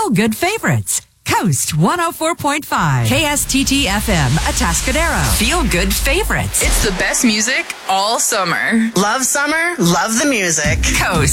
Feel Good Favorites. Coast 104.5. KSTT FM, Atascadero. Feel Good Favorites. It's the best music all summer. Love summer, love the music. Coast